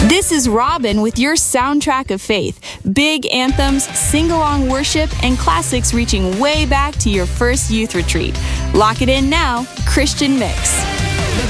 This is Robin with your soundtrack of faith. Big anthems, sing-along worship, and classics reaching way back to your first youth retreat. Lock it in now, Christian Mix.